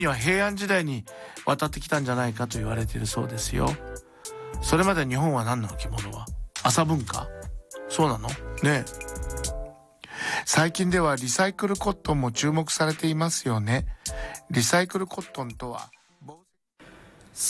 は平安時代に渡ってきたんじゃないかと言われているそうですよ。それまで日本は何なの？着物は麻文化？そうなのね。最近ではリサイクルコットンも注目されていますよね。リサイクルコットンとは